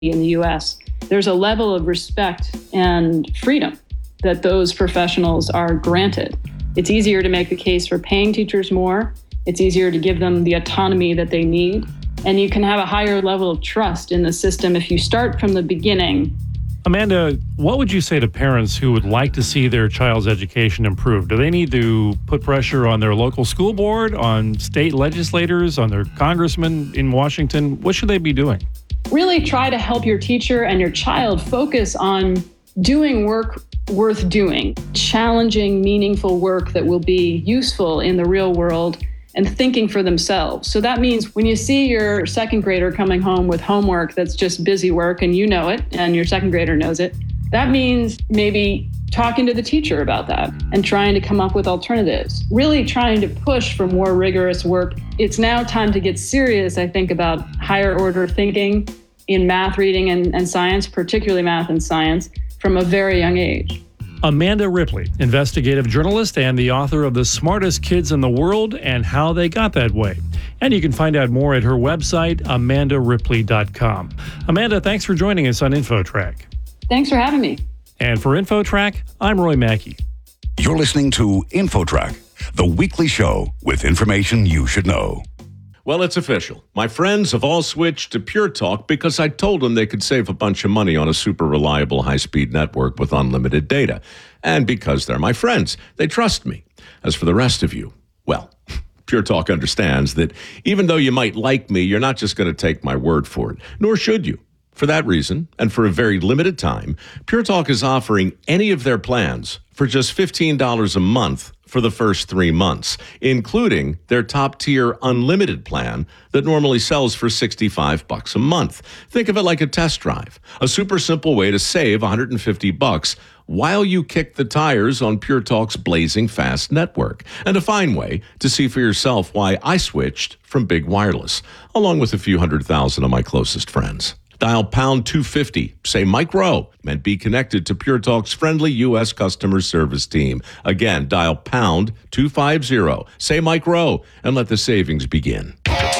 in the US, there's a level of respect and freedom that those professionals are granted. It's easier to make the case for paying teachers more. It's easier to give them the autonomy that they need. And you can have a higher level of trust in the system if you start from the beginning. Amanda, what would you say to parents who would like to see their child's education improve? Do they need to put pressure on their local school board, on state legislators, on their congressmen in Washington? What should they be doing? Really try to help your teacher and your child focus on doing work worth doing, challenging, meaningful work that will be useful in the real world, and thinking for themselves. So that means when you see your second grader coming home with homework that's just busy work and you know it and your second grader knows it, that means maybe talking to the teacher about that and trying to come up with alternatives, really trying to push for more rigorous work. It's now time to get serious, I think, about higher order thinking in math, reading, and science, particularly math and science, from a very young age. Amanda Ripley, investigative journalist and the author of The Smartest Kids in the World and How They Got That Way. And you can find out more at her website, amandaripley.com. Amanda, thanks for joining us on InfoTrack. Thanks for having me. And for InfoTrack, I'm Roy Mackey. You're listening to InfoTrack, the weekly show with information you should know. Well, it's official. My friends have all switched to Pure Talk because I told them they could save a bunch of money on a super reliable high-speed network with unlimited data. And because they're my friends, they trust me. As for the rest of you, well, Pure Talk understands that even though you might like me, you're not just going to take my word for it, nor should you. For that reason, and for a very limited time, Pure Talk is offering any of their plans for just $15 a month for the first 3 months, including their top-tier unlimited plan that normally sells for $65 a month. Think of it like a test drive, a super simple way to save $150 while you kick the tires on Pure Talk's blazing fast network, and a fine way to see for yourself why I switched from big wireless, along with a few 100,000 of my closest friends. Dial pound 250, say Mike Rowe, and be connected to Pure Talk's friendly U.S. customer service team. Again, dial pound 250, say Mike Rowe, and let the savings begin.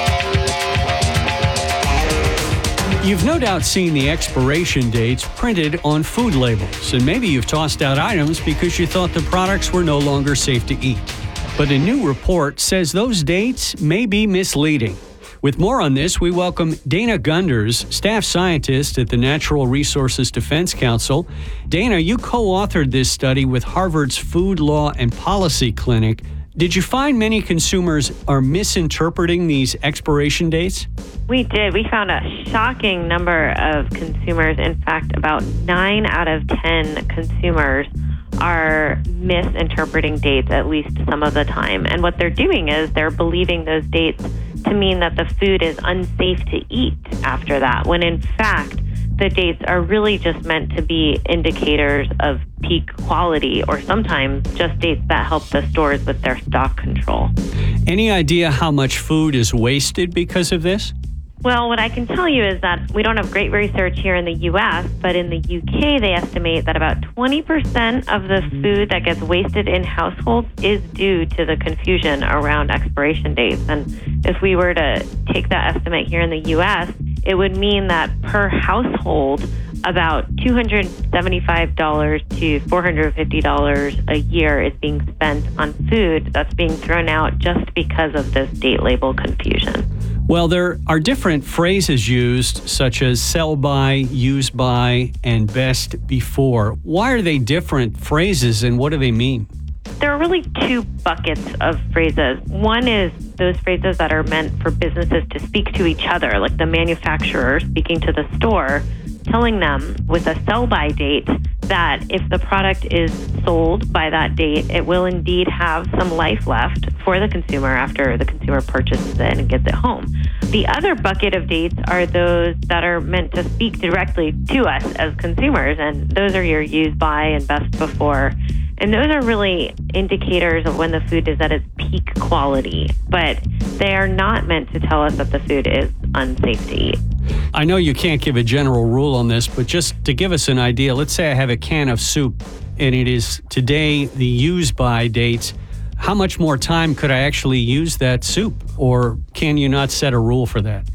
You've no doubt seen the expiration dates printed on food labels, and maybe you've tossed out items because you thought the products were no longer safe to eat. But a new report says those dates may be misleading. With more on this, we welcome Dana Gunders, staff scientist at the Natural Resources Defense Council. Dana, you co-authored this study with Harvard's Food Law and Policy Clinic. Did you find many consumers are misinterpreting these expiration dates? We did. We found a shocking number of consumers. In fact, about 9 out of 10 consumers are misinterpreting dates at least some of the time. And what they're doing is they're believing those dates to mean that the food is unsafe to eat after that, when in fact, the dates are really just meant to be indicators of peak quality, or sometimes just dates that help the stores with their stock control. Any idea how much food is wasted because of this? Well, what I can tell you is that we don't have great research here in the U.S., but in the U.K., they estimate that about 20% of the food that gets wasted in households is due to the confusion around expiration dates. And if we were to take that estimate here in the U.S., it would mean that per household, about $275 to $450 a year is being spent on food that's being thrown out just because of this date label confusion. Well, there are different phrases used, such as sell by, use by, and best before. Why are they different phrases, and what do they mean? There are really 2 buckets of phrases. One is those phrases that are meant for businesses to speak to each other, like the manufacturer speaking to the store, telling them with a sell-by date that if the product is sold by that date, it will indeed have some life left for the consumer after the consumer purchases it and gets it home. The other bucket of dates are those that are meant to speak directly to us as consumers, and those are your use by and best before. And those are really indicators of when the food is at its peak quality, but they are not meant to tell us that the food is unsafe to eat. I know you can't give a general rule on this, but just to give us an idea, let's say I have a can of soup and it is today the use by date. How much more time could I actually use that soup? Or can you not set a rule for that?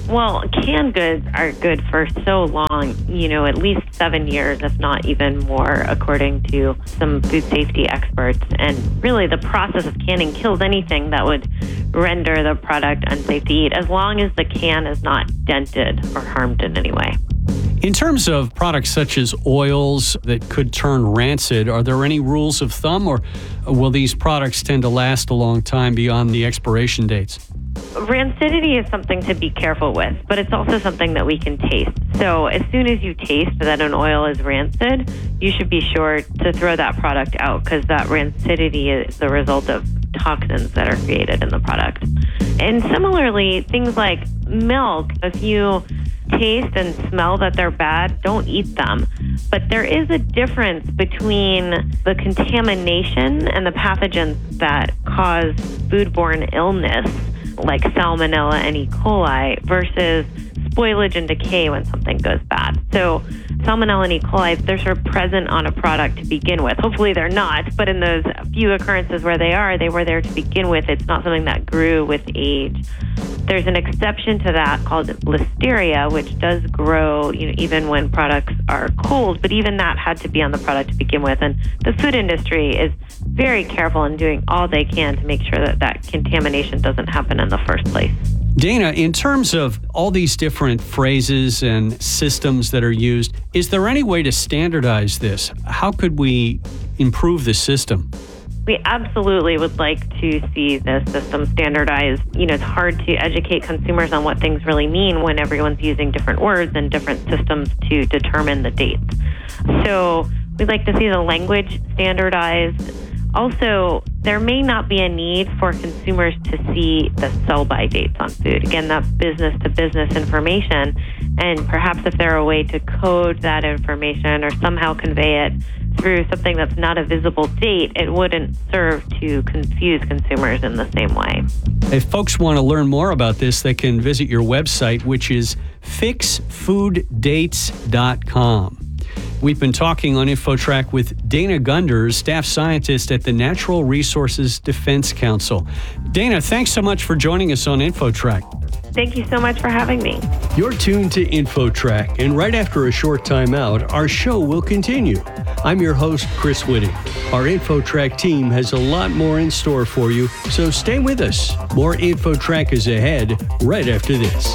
Well, canned goods are good for so long, at least 7 years, if not even more, according to some food safety experts. And really, the process of canning kills anything that would render the product unsafe to eat, as long as the can is not dented or harmed in any way. In terms of products such as oils that could turn rancid, are there any rules of thumb, or will these products tend to last a long time beyond the expiration dates? Rancidity is something to be careful with, but it's also something that we can taste. So as soon as you taste that an oil is rancid, you should be sure to throw that product out, because that rancidity is the result of toxins that are created in the product. And similarly, things like milk, if you taste and smell that they're bad, don't eat them. But there is a difference between the contamination and the pathogens that cause foodborne illness, like Salmonella and E. coli, versus spoilage and decay when something goes bad. So Salmonella and E. coli, they're sort of present on a product to begin with. Hopefully they're not, but in those few occurrences where they were there to begin with. It's not something that grew with age. There's an exception to that called Listeria, which does grow, even when products are cold, but even that had to be on the product to begin with. And the food industry is very careful in doing all they can to make sure that that contamination doesn't happen in the first place. Dana, in terms of all these different phrases and systems that are used, is there any way to standardize this? How could we improve the system? We absolutely would like to see the system standardized. It's hard to educate consumers on what things really mean when everyone's using different words and different systems to determine the dates. So we'd like to see the language standardized. Also, there may not be a need for consumers to see the sell-by dates on food. Again, that's business-to-business information. And perhaps if there are a way to code that information or somehow convey it through something that's not a visible date, it wouldn't serve to confuse consumers in the same way. If folks want to learn more about this, they can visit your website, which is fixfooddates.com. We've been talking on InfoTrack with Dana Gunders, staff scientist at the Natural Resources Defense Council. Dana, thanks so much for joining us on InfoTrack. Thank you so much for having me. You're tuned to InfoTrack, and right after a short time out, our show will continue. I'm your host, Chris Whitting. Our InfoTrack team has a lot more in store for you, so stay with us. More InfoTrack is ahead right after this.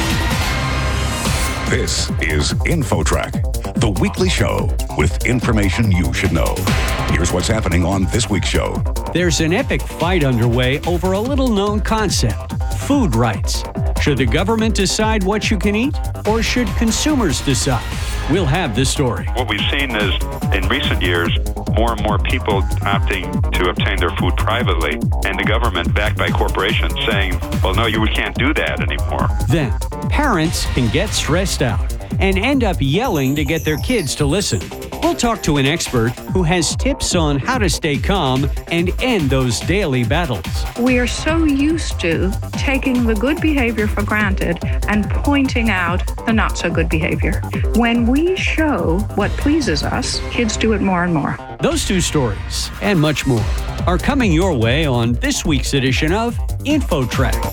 This is InfoTrack, the weekly show with information you should know. Here's what's happening on this week's show. There's an epic fight underway over a little-known concept, food rights. Should the government decide what you can eat, or should consumers decide? We'll have the story. What we've seen is, in recent years, more and more people opting to obtain their food privately, and the government, backed by corporations, saying, well, no, you can't do that anymore. Then, parents can get stressed out and end up yelling to get their kids to listen. We'll talk to an expert who has tips on how to stay calm and end those daily battles. We are so used to taking the good behavior for granted and pointing out the not so good behavior. When we show what pleases us, kids do it more and more. Those two stories and much more are coming your way on this week's edition of InfoTrack.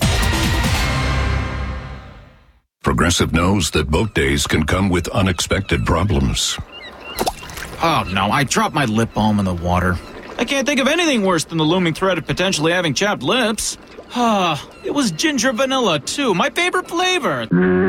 Progressive knows that boat days can come with unexpected problems. Oh no, I dropped my lip balm in the water. I can't think of anything worse than the looming threat of potentially having chapped lips. It was ginger vanilla too, my favorite flavor.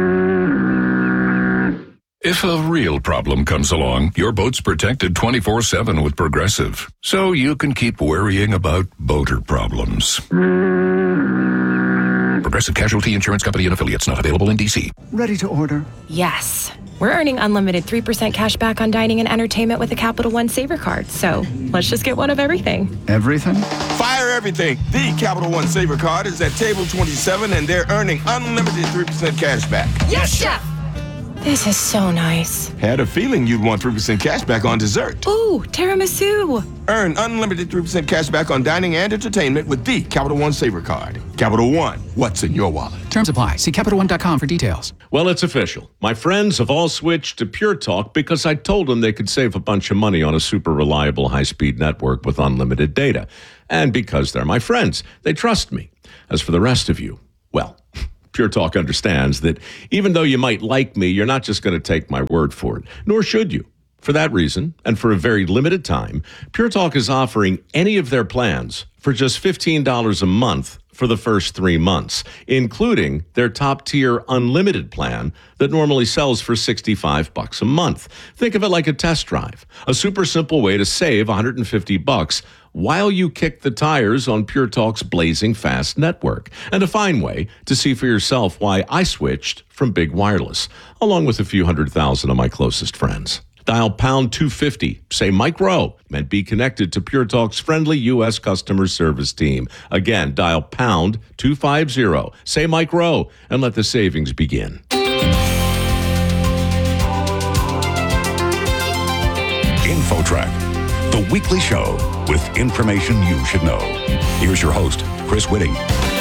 If a real problem comes along, your boat's protected 24/7 with Progressive, so you can keep worrying about boater problems. Progressive Casualty Insurance Company and Affiliates, not available in D.C. Ready to order? Yes. We're earning unlimited 3% cash back on dining and entertainment with the Capital One Saver Card, so let's just get one of everything. Everything? Fire everything. The Capital One Saver Card is at table 27, and they're earning unlimited 3% cash back. Yes, Chef! This is so nice. Had a feeling you'd want 3% cash back on dessert. Ooh, tiramisu. Earn unlimited 3% cash back on dining and entertainment with the Capital One Saver Card. Capital One, what's in your wallet? Terms apply. See CapitalOne.com for details. Well, it's official. My friends have all switched to Pure Talk because I told them they could save a bunch of money on a super reliable high-speed network with unlimited data. And because they're my friends, they trust me. As for the rest of you, well, Pure Talk understands that even though you might like me, you're not just going to take my word for it, nor should you. For that reason, and for a very limited time, Pure Talk is offering any of their plans for just $15 a month for the first 3 months, including their top-tier unlimited plan that normally sells for $65 a month. Think of it like a test drive, a super simple way to save $150 while you kick the tires on Pure Talk's blazing fast network, and a fine way to see for yourself why I switched from Big Wireless, along with a few 100,000 of my closest friends. Dial pound 250, say Mike Rowe, and be connected to Pure Talk's friendly U.S. customer service team. Again, dial pound 250, say Mike Rowe, and let the savings begin. InfoTrack, the weekly show with information you should know. Here's your host, Chris Whitting.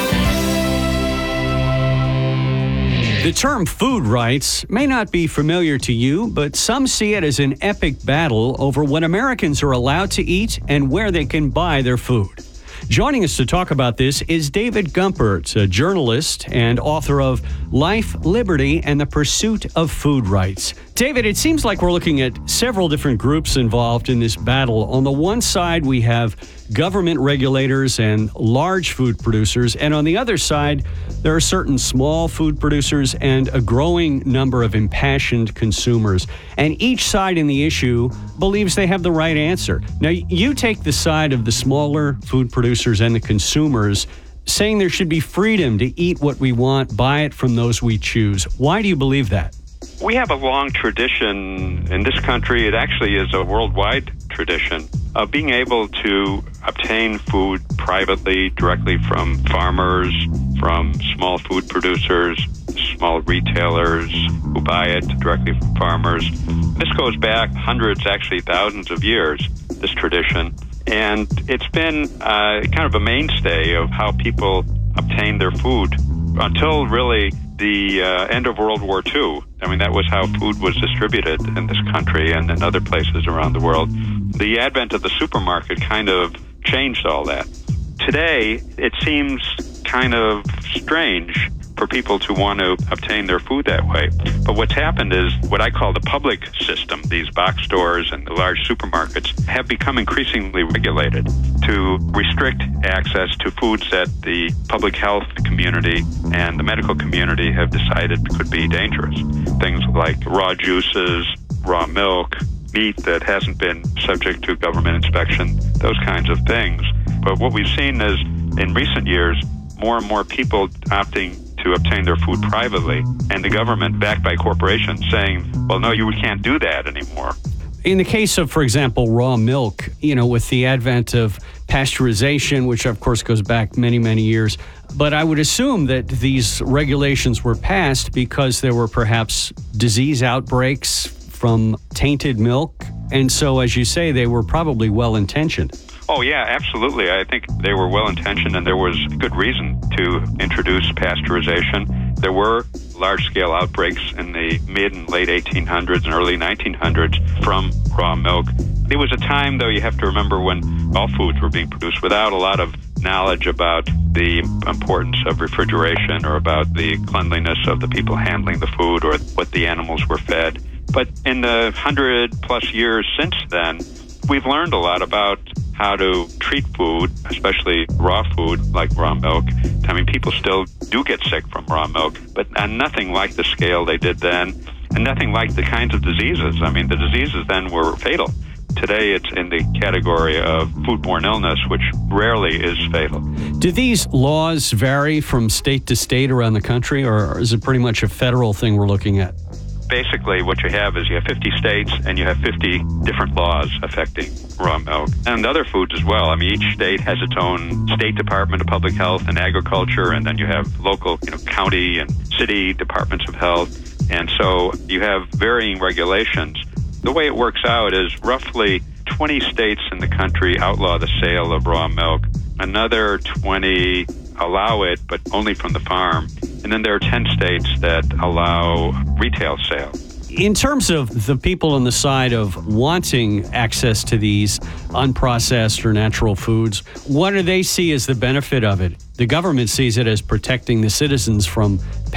The term food rights may not be familiar to you, but some see it as an epic battle over what Americans are allowed to eat and where they can buy their food. Joining us to talk about this is David Gumpert, a journalist and author of Life, Liberty, and the Pursuit of Food Rights. David, it seems like we're looking at several different groups involved in this battle. On the one side, we have government regulators and large food producers, and on the other side, there are certain small food producers and a growing number of impassioned consumers. And each side in the issue believes they have the right answer. Now, you take the side of the smaller food producers and the consumers, saying there should be freedom to eat what we want, buy it from those we choose. Why do you believe that? We have a long tradition in this country. It actually is a worldwide tradition of being able to obtain food privately, directly from farmers, from small food producers, small retailers who buy it directly from farmers. This goes back hundreds, actually thousands of years, this tradition. And it's been kind of a mainstay of how people obtain their food until really the end of World War II. I mean, that was how food was distributed in this country and in other places around the world. The advent of the supermarket kind of changed all that. Today, it seems kind of strange for people to want to obtain their food that way. But what's happened is what I call the public system. These box stores and the large supermarkets have become increasingly regulated to restrict access to foods that the public health community and the medical community have decided could be dangerous. Things like raw juices, raw milk, meat that hasn't been subject to government inspection, those kinds of things. But what we've seen is in recent years, more and more people opting to obtain their food privately, and the government, backed by corporations, saying, well, no, you can't do that anymore. In the case of, for example, raw milk, with the advent of pasteurization, which of course goes back many, many years, but I would assume that these regulations were passed because there were perhaps disease outbreaks from tainted milk, and so, as you say, they were probably well-intentioned. Oh, yeah, absolutely. I think they were well-intentioned, and there was good reason to introduce pasteurization. There were large-scale outbreaks in the mid and late 1800s and early 1900s from raw milk. It was a time, though, you have to remember, when all foods were being produced without a lot of knowledge about the importance of refrigeration or about the cleanliness of the people handling the food or what the animals were fed. But in the 100-plus years since then, we've learned a lot about how to treat food, especially raw food like raw milk. I mean, people still do get sick from raw milk, but nothing like the scale they did then, and nothing like the kinds of diseases. I mean, the diseases then were fatal. Today, it's in the category of foodborne illness, which rarely is fatal. Do these laws vary from state to state around the country, or is it pretty much a federal thing we're looking at? Basically, what you have is you have 50 states and you have 50 different laws affecting raw milk and other foods as well. I mean, each state has its own state department of public health and agriculture, and then you have local, county and city departments of health. And so you have varying regulations. The way it works out is roughly 20 states in the country outlaw the sale of raw milk. Another 20 allow it, but only from the farm. And then there are 10 states that allow retail sale. In terms of the people on the side of wanting access to these unprocessed or natural foods, what do they see as the benefit of it? The government sees it as protecting the citizens from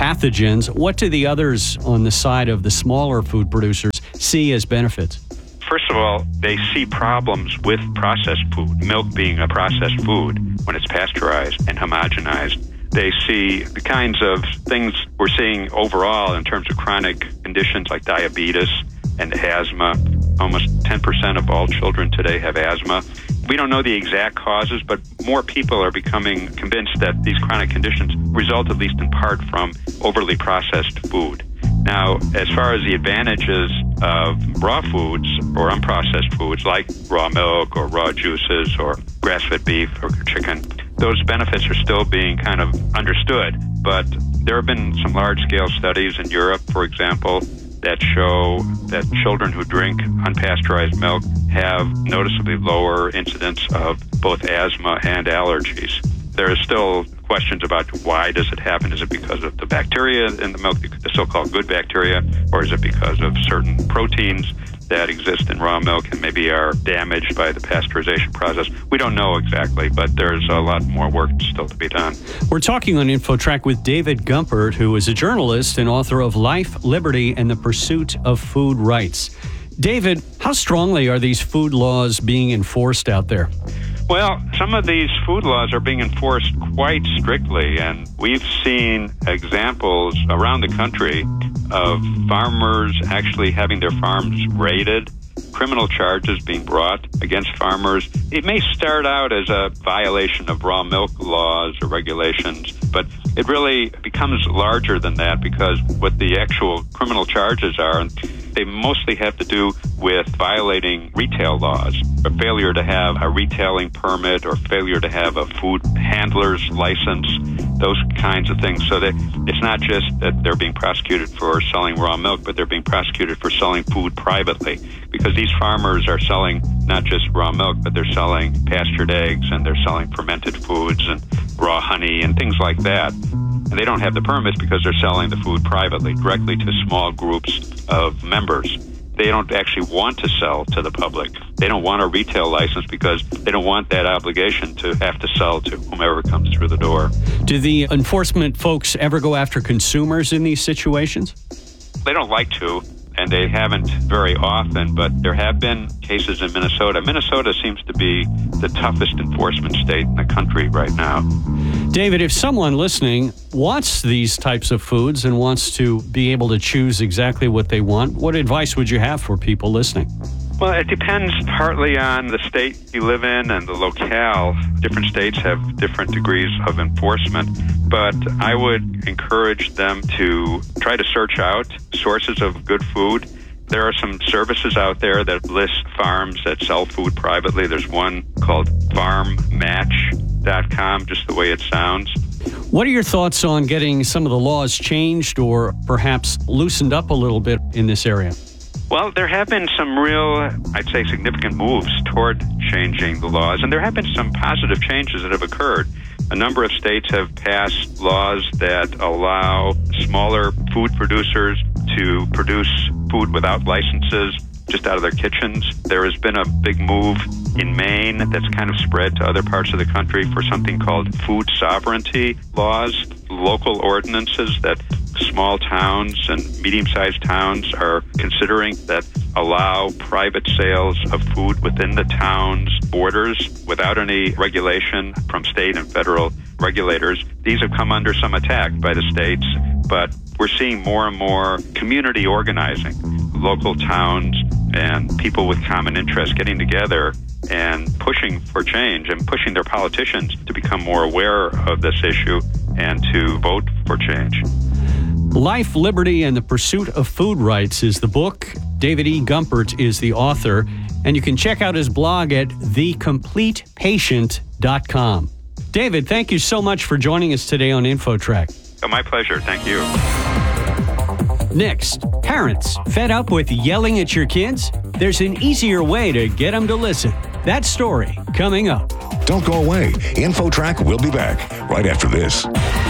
pathogens. What do the others on the side of the smaller food producers see as benefits? First of all, they see problems with processed food, milk being a processed food when it's pasteurized and homogenized. They see the kinds of things we're seeing overall in terms of chronic conditions like diabetes and asthma. Almost 10% of all children today have asthma. We don't know the exact causes, but more people are becoming convinced that these chronic conditions result at least in part from overly processed food. Now, as far as the advantages of raw foods or unprocessed foods like raw milk or raw juices or grass-fed beef or chicken, those benefits are still being kind of understood. But there have been some large-scale studies in Europe, for example, that show that children who drink unpasteurized milk have noticeably lower incidence of both asthma and allergies. There are still questions about why does it happen. Is it because of the bacteria in the milk, the so-called good bacteria, or is it because of certain proteins that exist in raw milk and maybe are damaged by the pasteurization process? We don't know exactly, but there's a lot more work still to be done. We're talking on InfoTrack with David Gumpert, who is a journalist and author of Life, Liberty, and the Pursuit of Food Rights. David, how strongly are these food laws being enforced out there? Well, some of these food laws are being enforced quite strictly, and we've seen examples around the country of farmers actually having their farms raided, criminal charges being brought against farmers. It may start out as a violation of raw milk laws or regulations, but it really becomes larger than that because what the actual criminal charges are, they mostly have to do with violating retail laws, a failure to have a retailing permit or failure to have a food handler's license, those kinds of things. So that it's not just that they're being prosecuted for selling raw milk, but they're being prosecuted for selling food privately, because these farmers are selling not just raw milk, but they're selling pastured eggs and they're selling fermented foods and raw honey and things like that. And they don't have the permits because they're selling the food privately, directly to small groups of members. They don't actually want to sell to the public. They don't want a retail license because they don't want that obligation to have to sell to whomever comes through the door. Do the enforcement folks ever go after consumers in these situations? They don't like to, and they haven't very often, but there have been cases in Minnesota. Minnesota seems to be the toughest enforcement state in the country right now. David, if someone listening wants these types of foods and wants to be able to choose exactly what they want, what advice would you have for people listening? Well, it depends partly on the state you live in and the locale. Different states have different degrees of enforcement, but I would encourage them to try to search out sources of good food. There are some services out there that list farms that sell food privately. There's one called farmmatch.com, just the way it sounds. What are your thoughts on getting some of the laws changed or perhaps loosened up a little bit in this area? Well, there have been some real, I'd say, significant moves toward changing the laws, and there have been some positive changes that have occurred. A number of states have passed laws that allow smaller food producers to produce food without licenses just out of their kitchens. There has been a big move in Maine that's kind of spread to other parts of the country for something called food sovereignty laws, local ordinances that small towns and medium-sized towns are considering that allow private sales of food within the town's borders without any regulation from state and federal regulators. These have come under some attack by the states, but we're seeing more and more community organizing, local towns and people with common interests getting together and pushing for change and pushing their politicians to become more aware of this issue and to vote for change. Life, Liberty, and the Pursuit of Food Rights is the book. David E. Gumpert is the author, and you can check out his blog at thecompletepatient.com. David, thank you so much for joining us today on InfoTrack. Oh, my pleasure. Thank you. Next, parents, fed up with yelling at your kids? There's an easier way to get them to listen. That story coming up. Don't go away. InfoTrack will be back right after this.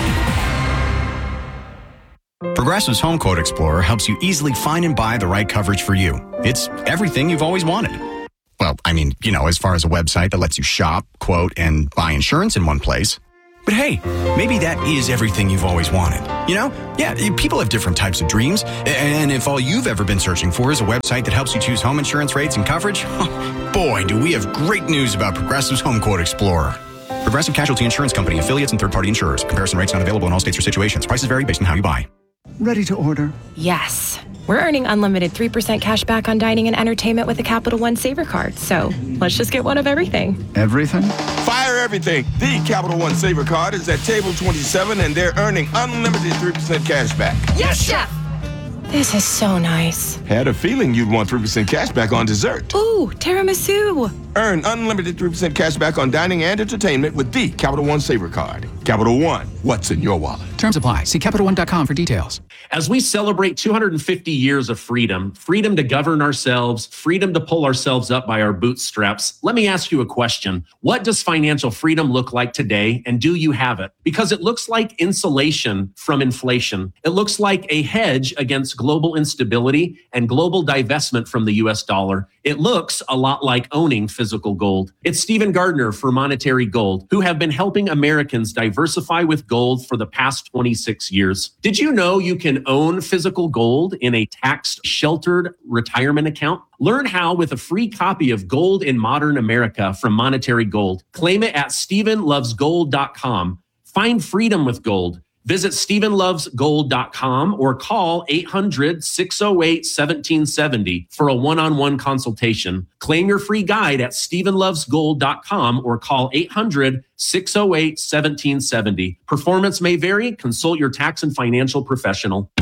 Progressive's Home Quote Explorer helps you easily find and buy the right coverage for you. It's everything you've always wanted. Well, I mean, as far as a website that lets you shop, quote, and buy insurance in one place. But hey, maybe that is everything you've always wanted. You know? Yeah, people have different types of dreams. And if all you've ever been searching for is a website that helps you choose home insurance rates and coverage, boy, do we have great news about Progressive's Home Quote Explorer. Progressive Casualty Insurance Company, affiliates, and third-party insurers. Comparison rates not available in all states or situations. Prices vary based on how you buy. Ready to order? Yes. We're earning unlimited 3% cash back on dining and entertainment with a Capital One Saver card. So let's just get one of everything. Everything? Fire everything. The Capital One Saver card is at table 27, and they're earning unlimited 3% cash back. Yes, Chef! This is so nice. Had a feeling you'd want 3% cash back on dessert. Ooh, tiramisu. Earn unlimited 3% cash back on dining and entertainment with the Capital One Saver card. Capital One, what's in your wallet? Terms apply. See CapitalOne.com for details. As we celebrate 250 years of freedom, freedom to govern ourselves, freedom to pull ourselves up by our bootstraps, let me ask you a question. What does financial freedom look like today, and do you have it? Because it looks like insulation from inflation. It looks like a hedge against global instability and global divestment from the US dollar. It looks a lot like owning physical gold. It's Stephen Gardner for Monetary Gold, who have been helping Americans diversify with gold for the past 26 years. Did you know you can own physical gold in a tax-sheltered retirement account? Learn how with a free copy of Gold in Modern America from Monetary Gold. Claim it at StephenLovesGold.com. Find freedom with gold. Visit StephenLovesGold.com or call 800-608-1770 for a one-on-one consultation. Claim your free guide at StephenLovesGold.com or call 800-608-1770. Performance may vary. Consult your tax and financial professional.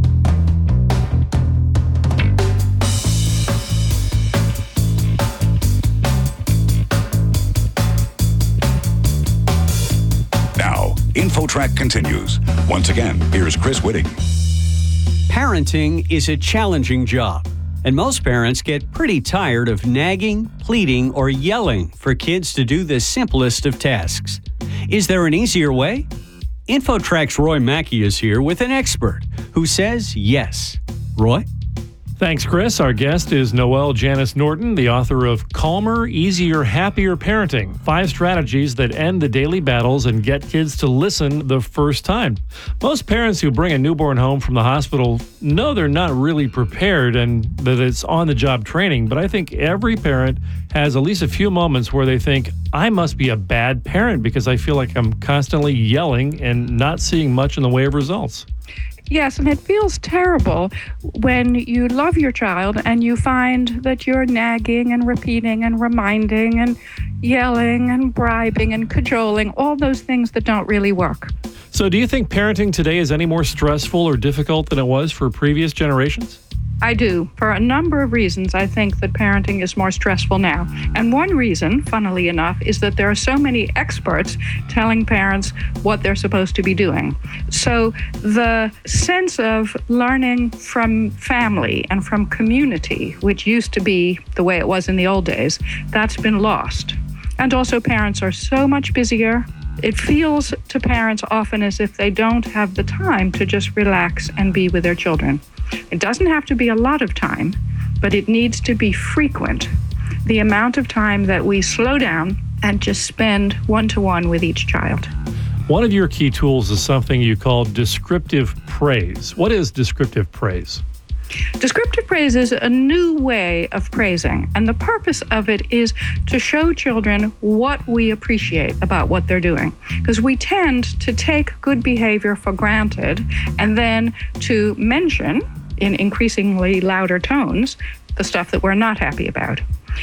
InfoTrack continues. Once again, here's Chris Whitting. Parenting is a challenging job, and most parents get pretty tired of nagging, pleading, or yelling for kids to do the simplest of tasks. Is there an easier way? InfoTrack's Roy Mackey is here with an expert who says yes. Roy? Thanks, Chris. Our guest is Noelle Janice Norton, the author of Calmer, Easier, Happier Parenting, 5 Strategies That End the Daily Battles and Get Kids to Listen the First Time. Most parents who bring a newborn home from the hospital know they're not really prepared and that it's on-the-job training, but I think every parent has at least a few moments where they think, I must be a bad parent because I feel like I'm constantly yelling and not seeing much in the way of results. Yes, and it feels terrible when you love your child and you find that you're nagging and repeating and reminding and yelling and bribing and cajoling, all those things that don't really work. So do you think parenting today is any more stressful or difficult than it was for previous generations? I do. For a number of reasons, I think that parenting is more stressful now. And one reason, funnily enough, is that there are so many experts telling parents what they're supposed to be doing. So the sense of learning from family and from community, which used to be the way it was in the old days, that's been lost. And also parents are so much busier. It feels to parents often as if they don't have the time to just relax and be with their children. It doesn't have to be a lot of time, but it needs to be frequent. The amount of time that we slow down and just spend one-to-one with each child. One of your key tools is something you call descriptive praise. What is descriptive praise? Descriptive praise is a new way of praising, and the purpose of it is to show children what we appreciate about what they're doing. Because we tend to take good behavior for granted and then to mention, in increasingly louder tones, the stuff that we're not happy about.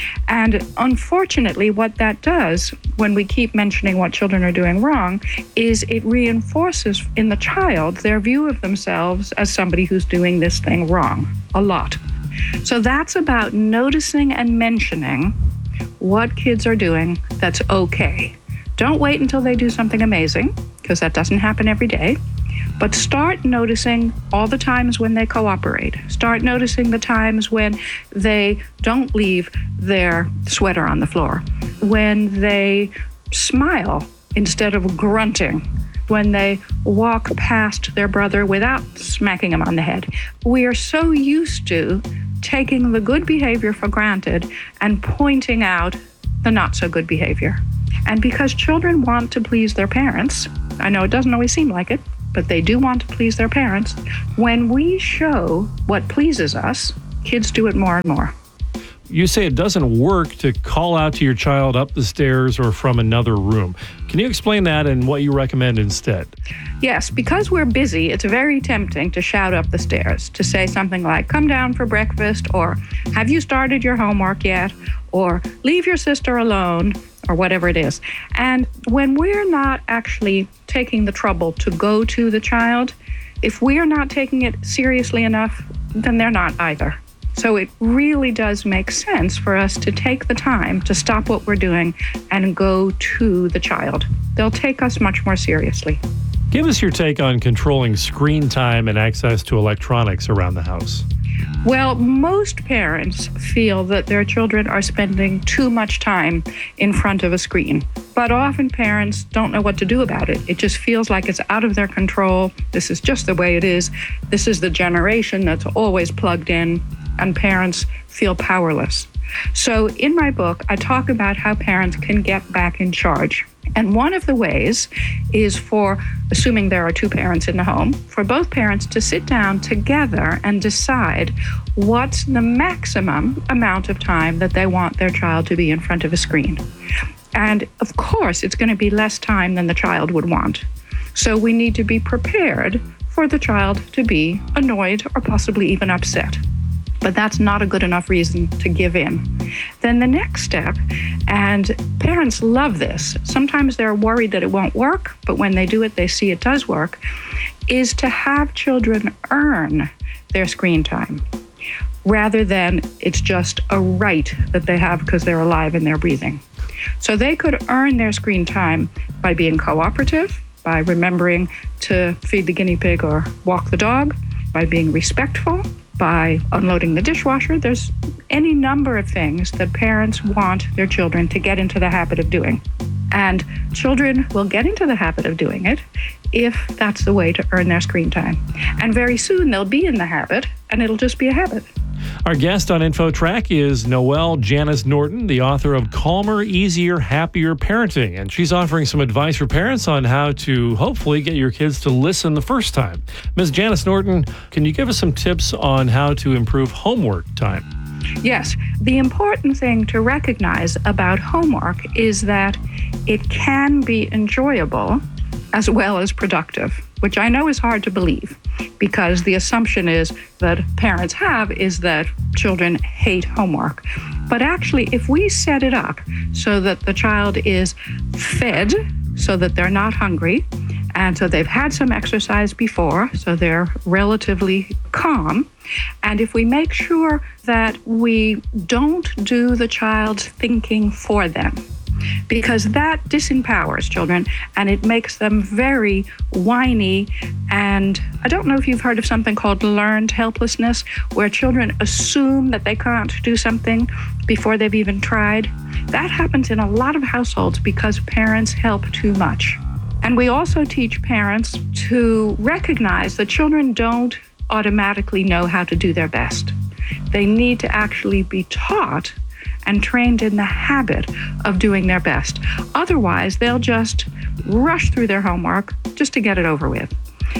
And unfortunately, what that does when we keep mentioning what children are doing wrong is it reinforces in the child their view of themselves as somebody who's doing this thing wrong a lot. So that's about noticing and mentioning what kids are doing that's okay. Don't wait until they do something amazing, because that doesn't happen every day. But start noticing all the times when they cooperate. Start noticing the times when they don't leave their sweater on the floor, when they smile instead of grunting, when they walk past their brother without smacking him on the head. We are so used to taking the good behavior for granted and pointing out the not so good behavior. And because children want to please their parents, I know it doesn't always seem like it, but they do want to please their parents. When we show what pleases us, kids do it more and more. You say it doesn't work to call out to your child up the stairs or from another room. Can you explain that and what you recommend instead? Yes, because we're busy, it's very tempting to shout up the stairs, to say something like, come down for breakfast, or have you started your homework yet, or leave your sister alone, or whatever it is. And when we're not actually taking the trouble to go to the child, if we're not taking it seriously enough, then they're not either. So it really does make sense for us to take the time to stop what we're doing and go to the child. They'll take us much more seriously. Give us your take on controlling screen time and access to electronics around the house. Well, most parents feel that their children are spending too much time in front of a screen. But often parents don't know what to do about it. It just feels like it's out of their control. This is just the way it is. This is the generation that's always plugged in, and parents feel powerless. So in my book, I talk about how parents can get back in charge. And one of the ways is for, assuming there are two parents in the home, for both parents to sit down together and decide what's the maximum amount of time that they want their child to be in front of a screen. And of course, it's going to be less time than the child would want. So we need to be prepared for the child to be annoyed or possibly even upset. But that's not a good enough reason to give in. Then the next step, and parents love this, sometimes they're worried that it won't work, but when they do it, they see it does work, is to have children earn their screen time, rather than it's just a right that they have because they're alive and they're breathing. So they could earn their screen time by being cooperative, by remembering to feed the guinea pig or walk the dog, by being respectful, by unloading the dishwasher. There's any number of things that parents want their children to get into the habit of doing. And children will get into the habit of doing it if that's the way to earn their screen time. And very soon they'll be in the habit, and it'll just be a habit. Our guest on InfoTrack is Noelle Janice Norton, the author of Calmer, Easier, Happier Parenting. And she's offering some advice for parents on how to hopefully get your kids to listen the first time. Ms. Janice Norton, can you give us some tips on how to improve homework time? Yes. The important thing to recognize about homework is that it can be enjoyable as well as productive, which I know is hard to believe because the assumption is that parents have is that children hate homework. But actually, if we set it up so that the child is fed so that they're not hungry, and so they've had some exercise before, so they're relatively calm. And if we make sure that we don't do the child's thinking for them, because that disempowers children and it makes them very whiny. And I don't know if you've heard of something called learned helplessness, where children assume that they can't do something before they've even tried. That happens in a lot of households because parents help too much. And we also teach parents to recognize that children don't automatically know how to do their best. They need to actually be taught and trained in the habit of doing their best. Otherwise, they'll just rush through their homework just to get it over with.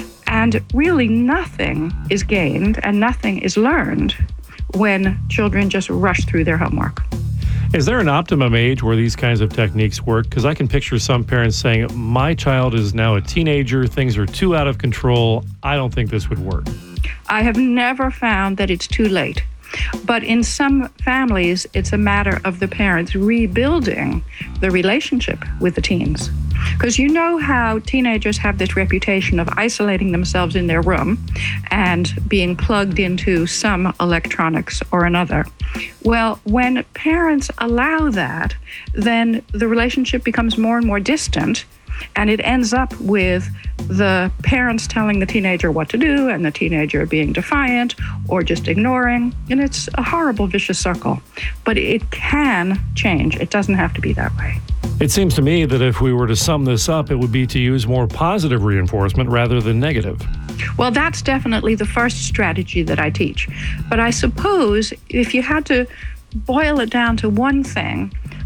And really nothing is gained and nothing is learned when children just rush through their homework. Is there an optimum age where these kinds of techniques work? Because I can picture some parents saying, my child is now a teenager, things are too out of control, I don't think this would work. I have never found that it's too late. But in some families, it's a matter of the parents rebuilding the relationship with the teens. Because you know how teenagers have this reputation of isolating themselves in their room and being plugged into some electronics or another. Well, when parents allow that, then the relationship becomes more and more distant, and it ends up with the parents telling the teenager what to do and the teenager being defiant or just ignoring. And it's a horrible vicious circle. But it can change. It doesn't have to be that way. It seems to me that if we were to sum this up, it would be to use more positive reinforcement rather than negative. Well, that's definitely the first strategy that I teach. But I suppose if you had to boil it down to one thing,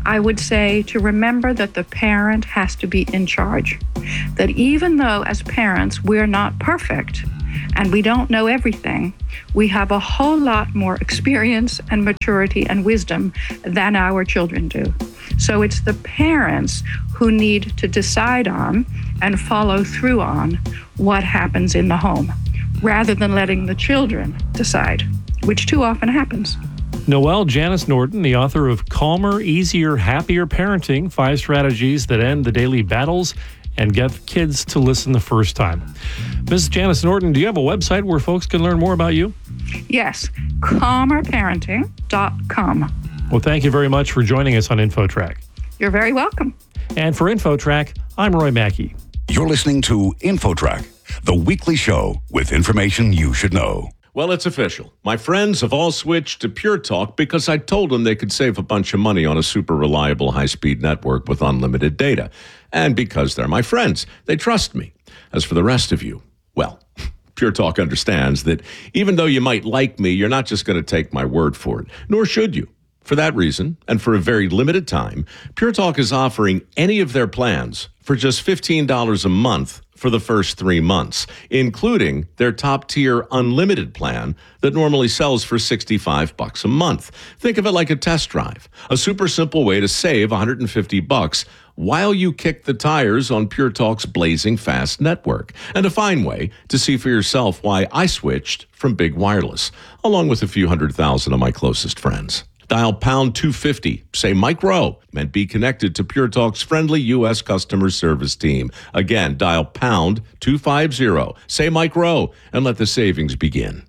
I would say to remember that the parent has to be in charge. That even though as parents we're not perfect and we don't know everything, we have a whole lot more experience and maturity and wisdom than our children do. So it's the parents who need to decide on and follow through on what happens in the home, rather than letting the children decide, which too often happens. Noelle Janice Norton, the author of Calmer, Easier, Happier Parenting, 5 Strategies That End the Daily Battles and Get Kids to Listen the First Time. Ms. Janice Norton, do you have a website where folks can learn more about you? Yes, calmerparenting.com. Well, thank you very much for joining us on InfoTrack. You're very welcome. And for InfoTrack, I'm Roy Mackey. You're listening to InfoTrack, the weekly show with information you should know. Well, it's official. My friends have all switched to Pure Talk because I told them they could save a bunch of money on a super reliable high-speed network with unlimited data. And because they're my friends, they trust me. As for the rest of you, well, Pure Talk understands that even though you might like me, you're not just going to take my word for it, nor should you. For that reason, and for a very limited time, Pure Talk is offering any of their plans for just $15 a month for the first 3 months, including their top-tier unlimited plan that normally sells for $65 a month. Think of it like a test drive, a super simple way to save $150 while you kick the tires on Pure Talk's blazing fast network, and a fine way to see for yourself why I switched from big wireless, along with a few 100,000 of my closest friends. Dial pound 250, say Mike Rowe, and be connected to Pure Talk's friendly U.S. customer service team. Again, dial pound 250, say Mike Rowe, and let the savings begin.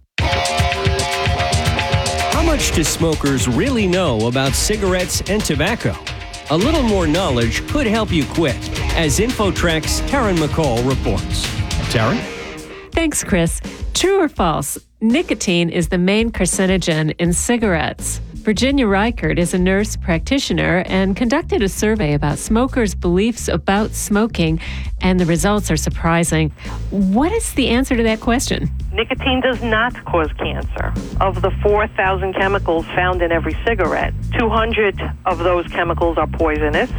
How much do smokers really know about cigarettes and tobacco? A little more knowledge could help you quit, as InfoTrack's Taryn McCall reports. Taryn? Thanks, Chris. True or false? Nicotine is the main carcinogen in cigarettes. Virginia Reichert is a nurse practitioner and conducted a survey about smokers' beliefs about smoking, and the results are surprising. What is the answer to that question? Nicotine does not cause cancer. Of the 4,000 chemicals found in every cigarette, 200 of those chemicals are poisonous,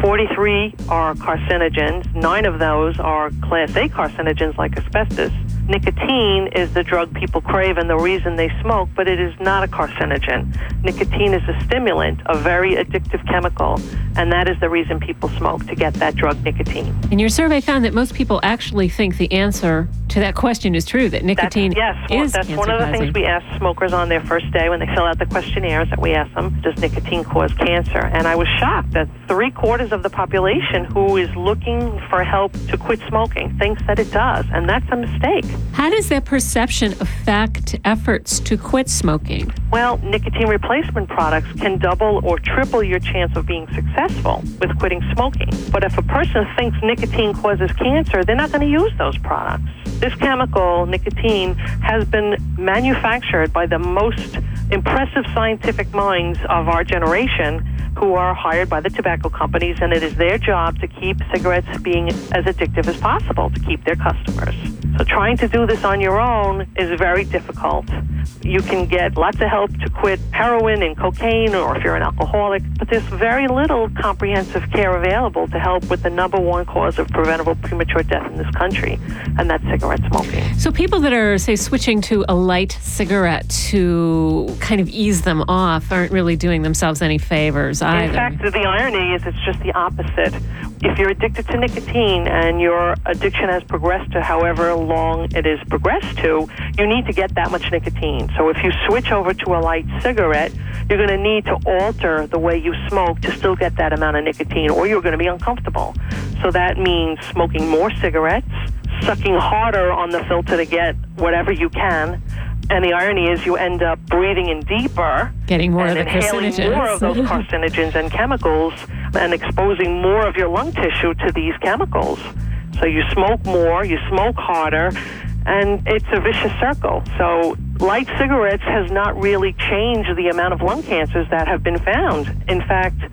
43 are carcinogens, 9 of those are Class A carcinogens like asbestos. Nicotine is the drug people crave and the reason they smoke, but it is not a carcinogen. Nicotine is a stimulant, a very addictive chemical, and that is the reason people smoke, to get that drug nicotine. And your survey found that most people actually think the answer to that question is true, that nicotine is that's one of the things we ask smokers on their first day when they fill out the questionnaires, that we ask them, does nicotine cause cancer? And I was shocked that 3/4 of the population who is looking for help to quit smoking thinks that it does, and that's a mistake. How does that perception affect efforts to quit smoking? Well, nicotine replacement products can double or triple your chance of being successful with quitting smoking. But if a person thinks nicotine causes cancer, they're not going to use those products. This chemical, nicotine, has been manufactured by the most impressive scientific minds of our generation, who are hired by the tobacco companies, and it is their job to keep cigarettes being as addictive as possible to keep their customers. So trying to do this on your own is very difficult. You can get lots of help to quit heroin and cocaine, or if you're an alcoholic, but there's very little comprehensive care available to help with the number one cause of preventable premature death in this country, and that's cigarette smoking. So people that are, say, switching to a light cigarette to kind of ease them off aren't really doing themselves any favors either. In fact, the irony is it's just the opposite. If you're addicted to nicotine and your addiction has progressed to however long it is progressed to, you need to get that much nicotine. So if you switch over to a light cigarette, you're going to need to alter the way you smoke to still get that amount of nicotine, or you're going to be uncomfortable. So that means smoking more cigarettes, sucking harder on the filter to get whatever you can. And the irony is you end up breathing in deeper, getting more and of the inhaling carcinogens. more of those carcinogens and chemicals, and exposing more of your lung tissue to these chemicals. So you smoke more, you smoke harder, and it's a vicious circle. So light cigarettes has not really changed the amount of lung cancers that have been found. In fact,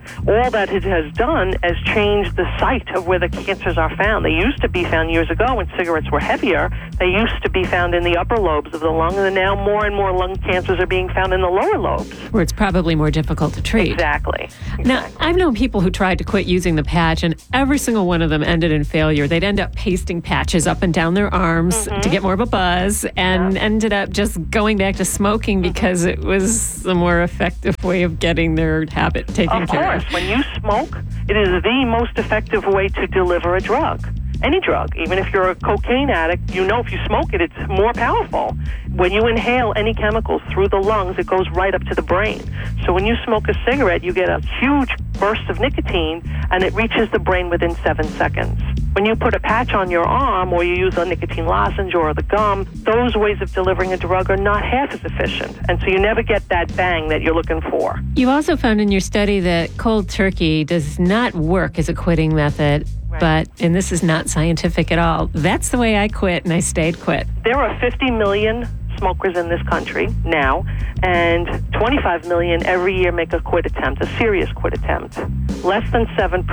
All that it has done is change the site of where the cancers are found. They used to be found years ago when cigarettes were heavier. They used to be found in the upper lobes of the lung, and now more and more lung cancers are being found in the lower lobes. Where it's probably more difficult to treat. Exactly. Now, I've known people who tried to quit using the patch, and every single one of them ended in failure. They'd end up pasting patches up and down their arms to get more of a buzz, and ended up just going back to smoking because it was the more effective way of getting their habit taken care of. Of course, when you smoke, it is the most effective way to deliver a drug. Any drug, even if you're a cocaine addict, you know if you smoke it, it's more powerful. When you inhale any chemicals through the lungs, it goes right up to the brain. So when you smoke a cigarette, you get a huge burst of nicotine, and it reaches the brain within 7 seconds. When you put a patch on your arm, or you use a nicotine lozenge or the gum, those ways of delivering a drug are not half as efficient, and so you never get that bang that you're looking for. You also found in your study that cold turkey does not work as a quitting method. But, and this is not scientific at all, that's the way I quit, and I stayed quit. There are 50 million smokers in this country now, and 25 million every year make a quit attempt, a serious quit attempt. Less than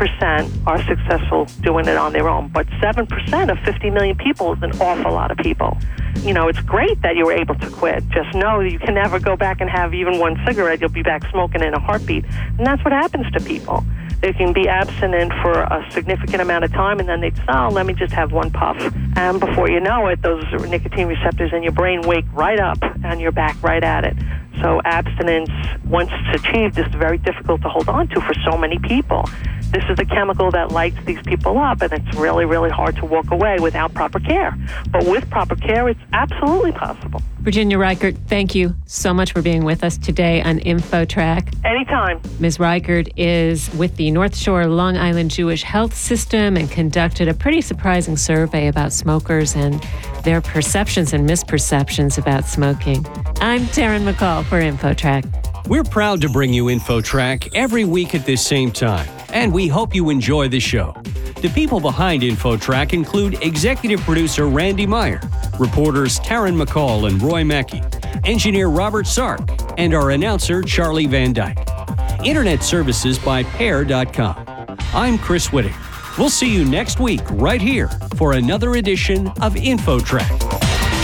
7% are successful doing it on their own, but 7% of 50 million people is an awful lot of people. You know, it's great that you were able to quit. Just know you can never go back and have even one cigarette. You'll be back smoking in a heartbeat. And that's what happens to people. They can be abstinent for a significant amount of time, and then they say, oh, let me just have one puff. And before you know it, those nicotine receptors in your brain wake right up, and you're back right at it. So abstinence, once it's achieved, is very difficult to hold on to for so many people. This is the chemical that lights these people up, and it's really, really hard to walk away without proper care. But with proper care, it's absolutely possible. Virginia Reichert, thank you so much for being with us today on InfoTrack. Anytime. Ms. Reichert is with the North Shore Long Island Jewish Health System and conducted a pretty surprising survey about smokers and their perceptions and misperceptions about smoking. I'm Taryn McCall for InfoTrack. We're proud to bring you InfoTrack every week at this same time, and we hope you enjoy the show. The people behind InfoTrack include executive producer Randy Meyer, reporters Taryn McCall and Roy Mackey, engineer Robert Sark, and our announcer Charlie Van Dyke. Internet services by Pair.com. I'm Chris Whitting. We'll see you next week right here for another edition of InfoTrack.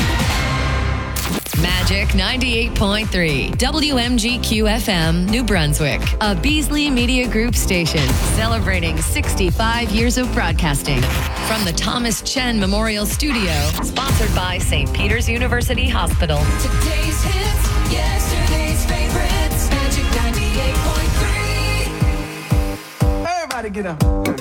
Magic 98.3 WMGQ-FM, New Brunswick, a Beasley Media Group station celebrating 65 years of broadcasting from the Thomas Chen Memorial Studio, sponsored by St. Peter's University Hospital. Today's hits, yesterday's favorites, Magic 98.3. Everybody get up.